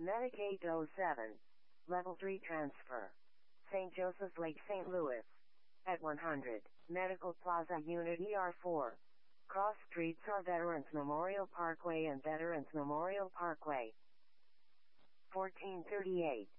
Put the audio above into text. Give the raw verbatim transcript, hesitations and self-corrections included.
Medic eight oh seven. Level three transfer. Saint Joseph's Lake, Saint Louis. At one hundred. Medical Plaza Unit E R four. Cross streets are Veterans Memorial Parkway and Veterans Memorial Parkway. fourteen thirty-eight.